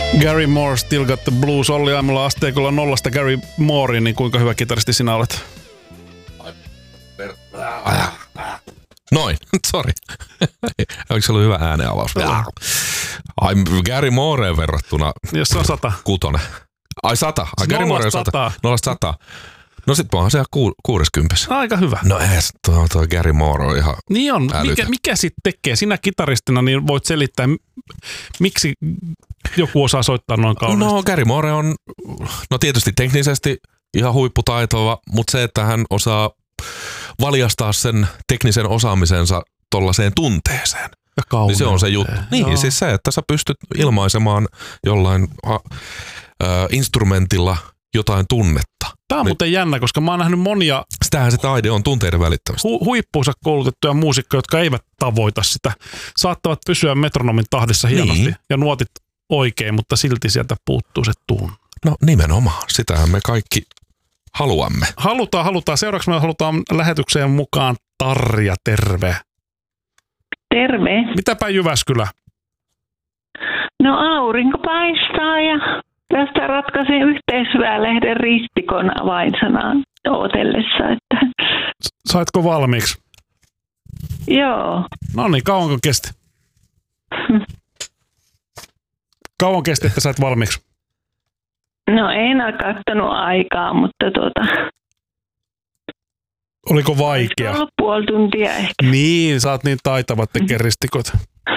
Gary Moore, Still Got the Blues. Olli aamulla asteikolla 0 Gary Moore, niin kuinka hyvä kitaristi sinä olet? Noin, sori. Oliko se ollut hyvä ääneavaus? Ai Gary Mooreen verrattuna. Jos on 100. 6. Ai 100. Ai Gary Moore on 100. 0-100. No sit onhan se ihan 60. Aika hyvä. No ees, tuo Gary Moore on ihan niin on. Mikä sit tekee? Sinä kitaristina niin voit selittää, miksi joku osaa soittaa noin kauniisti. No Gary Moore on, no tietysti teknisesti ihan huipputaitova, mutta se, että hän osaa valjastaa sen teknisen osaamisensa tollaiseen tunteeseen. Niin se on se juttu. Niin, joo. Siis se, että sä pystyt ilmaisemaan jollain instrumentilla jotain tunnetta. Tämä on muuten jännä, koska mä oon nähnyt monia... Sitähän se taide on, tunteiden välittämistä. Huippuunsa koulutettuja muusikkoja, jotka eivät tavoita sitä. Saattavat pysyä metronomin tahdissa hienosti niin. Ja nuotit oikein, mutta silti sieltä puuttuu se tunne. No nimenomaan, sitähän me kaikki haluamme. Halutaan. Seuraavaksi me halutaan lähetykseen mukaan Tarja, terve. Terve. Mitäpä Jyväskylä? No aurinko paistaa ja tästä ratkaisin Yhteisväylälehden ristikon avainsanaan odotellessa. Että... Saitko valmiiksi? Joo. No niin, kauanko kesti? Kauan kesti, että sait valmiiksi? No en ole kattonut aikaa, mutta Oliko vaikea? Ollut puoli tuntia ehkä. Niin, sä oot niin taitava tekee ristikot.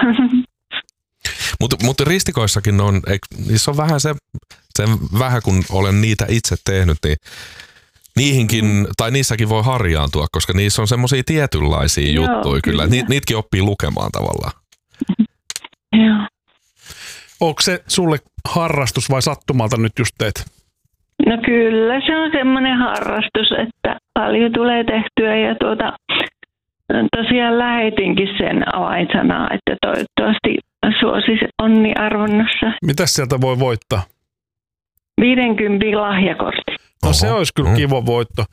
Mutta ristikoissakin on, niissä on vähän se vähän kun olen niitä itse tehnyt, niin niihinkin, tai niissäkin voi harjaantua, koska niissä on semmoisia tietynlaisia juttuja kyllä. Niitäkin oppii lukemaan tavallaan. Joo. Onko se sulle harrastus vai sattumalta nyt just teet? No kyllä, se on semmoinen harrastus, että paljon tulee tehtyä ja tosiaan lähetinkin sen avainsanaa, että toivottavasti suosis onni-arvonnassa. Mitäs sieltä voi voittaa? 50 lahjakortti. No se olisi kyllä kiva voitto.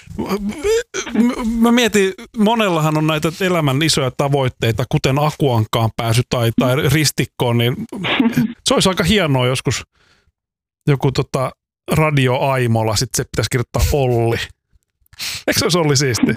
Mä mietin, monellahan on näitä elämän isoja tavoitteita, kuten Akuankkaan pääsy tai ristikkoon, niin se olisi aika hienoa joskus joku Radio Aimola, sitten se pitäisi kirjoittaa Olli. Eikö se olisi Olli siisti?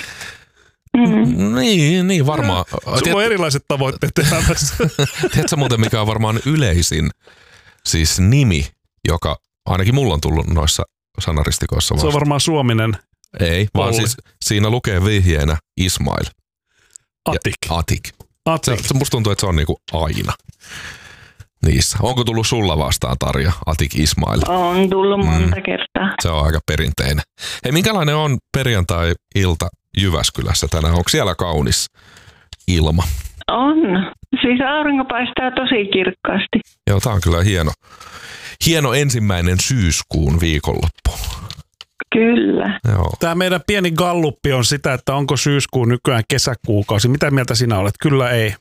Niin varmaan. Sulla on erilaiset tavoitteet elämässä. Tiedätkö muuten, mikä on varmaan yleisin siis nimi, joka ainakin mulla on tullut noissa sanaristikoissa vasta. Se on varmaan suominen. Ei, vaan Olli. siis siinä lukee vihjeenä Ismail. Atik. Se musta tuntuu, että se on niinku aina niissä. Onko tullut sulla vastaan, Tarja, Atik Ismail? On tullut monta kertaa. Se on aika perinteinen. Hei, minkälainen on perjantai-ilta Jyväskylässä tänään? Onko siellä kaunis ilma? On. Siis aurinko paistaa tosi kirkkaasti. Joo, tää on kyllä hieno ensimmäinen syyskuun viikonloppu. Kyllä. Joo. Tämä meidän pieni galluppi on sitä, että onko syyskuu nykyään kesäkuukausi. Mitä mieltä sinä olet? Kyllä ei.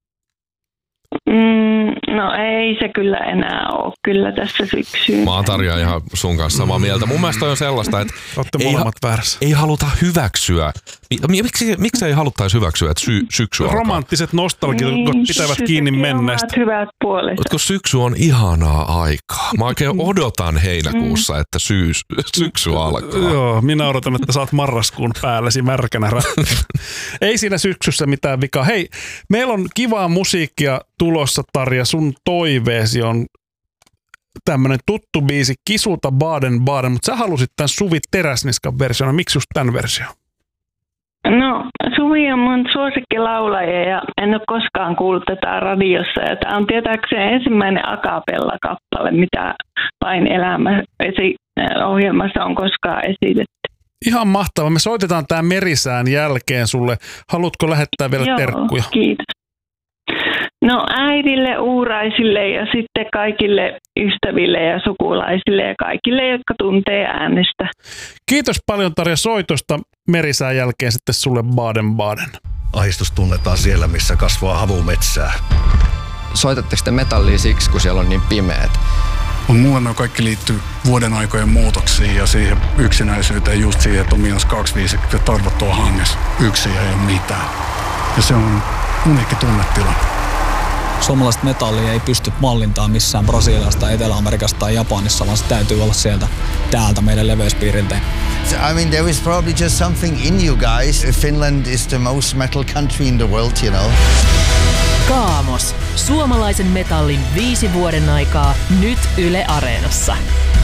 No ei se kyllä enää ole. Kyllä tässä syksyyn. Mä oon Tarja ihan sun kanssa samaa mieltä. Mun mielestä on sellaista, että ei haluta hyväksyä. Miksi ei haluttaisi hyväksyä, että syksy alkaa? Romanttiset nostalgit pitävät kiinni menneestä. Hyvät puolet. Kun syksy on ihanaa aikaa. Mä oikein odotan heinäkuussa, että syksy alkaa. Joo, minä odotan, että saat marraskuun päällesi märkänä. Ei siinä syksyssä mitään vikaa. Hei, meillä on kivaa musiikkia tulossa, Tarja. Sun toiveesi on tämmönen tuttu biisi Kisulta Baden-Baden, mutta sä halusit tämän Suvi Teräsniskan version. Miksi just tämän version? No, Suvi on mun suosikkilaulaja ja en ole koskaan kuullut tätä radiossa. Ja tämä on tietääkseni ensimmäinen a cappella-kappale, mitä Vain elämä ohjelmassa on koskaan esitetty. Ihan mahtavaa. Me soitetaan tämän Merisään jälkeen sulle. Haluatko lähettää vielä terkkuja? Kiitos. No äidille, uuraisille ja sitten kaikille ystäville ja sukulaisille ja kaikille, jotka tuntee äänestä. Kiitos paljon, Tarja, soitosta. Merisään jälkeen sitten sulle Baden-Baden. Ahdistus tunnetaan siellä, missä kasvaa havumetsää. Soitatteko te metallia siksi, kun siellä on niin pimeät? Mulle ne kaikki liittyy vuoden aikojen muutoksiin ja siihen yksinäisyyteen, just siihen, että on -25 ja tarvot tuolla hangessa. Yksin ei ole mitään. Ja se on uniikki tunnetila. suomalaista metallia ei pysty mallintamaan missään Brasiliasta, Etelä-Amerikasta tai Japanissa, vaan se täytyy olla täältä meidän leveyspiiriltä. I mean, there is probably just something in you guys. Finland is the most metal country in the world, you know. Kaamos. Suomalaisen metallin 5 vuoden aikaa. Nyt Yle Areenassa.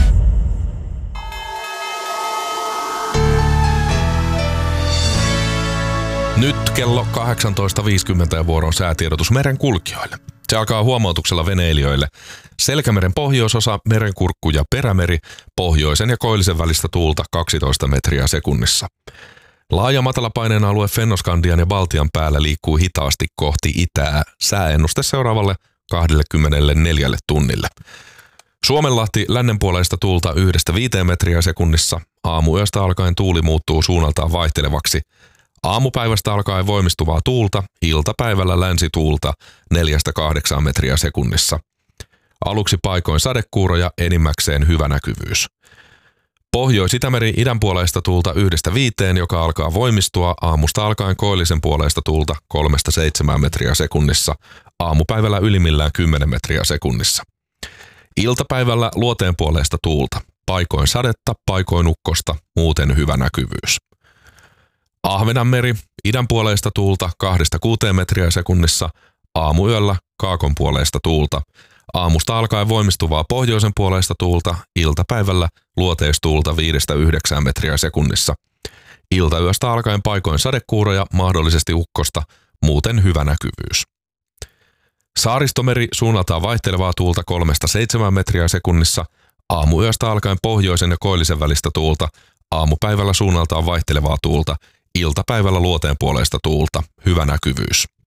Nyt kello 18.50 ja vuoro on säätiedotus merenkulkijoille. Se alkaa huomautuksella veneilijöille. Selkämeren pohjoisosa, Merenkurkku ja Perämeri, pohjoisen ja koillisen välistä tuulta 12 metriä sekunnissa. Laaja matalapaineen alue Fennoskandian ja Baltian päällä liikkuu hitaasti kohti itää. Sääennuste seuraavalle 24 tunnille. Suomenlahti lännenpuoleista tuulta 1-5 metriä sekunnissa. Aamuyöstä alkaen tuuli muuttuu suunnaltaan vaihtelevaksi. Aamupäivästä alkaen voimistuvaa tuulta, iltapäivällä länsituulta 4-8 metriä sekunnissa. Aluksi paikoin sadekuuroja, enimmäkseen hyvä näkyvyys. Pohjois-Itämeri idänpuoleista tuulta 1-5, joka alkaa voimistua, aamusta alkaen koillisen puoleista tuulta 3-7 metriä sekunnissa, aamupäivällä ylimmillään 10 metriä sekunnissa. Iltapäivällä luoteen puoleista tuulta, paikoin sadetta, paikoin ukkosta, muuten hyvä näkyvyys. Ahvenanmeri, idänpuoleista tuulta 2-6 metriä sekunnissa, aamuyöllä kaakon puoleista tuulta. Aamusta alkaen voimistuvaa pohjoisen puoleista tuulta, iltapäivällä luoteistuulta 5-9 metriä sekunnissa. Iltayöstä alkaen paikoin sadekuuroja, mahdollisesti ukkosta, muuten hyvä näkyvyys. Saaristomeri suunnaltaan vaihtelevaa tuulta 3-7 metriä sekunnissa, aamuyöstä alkaen pohjoisen ja koillisen välistä tuulta, aamupäivällä suunnaltaan vaihtelevaa tuulta, iltapäivällä luoteen puoleista tuulta, hyvä näkyvyys.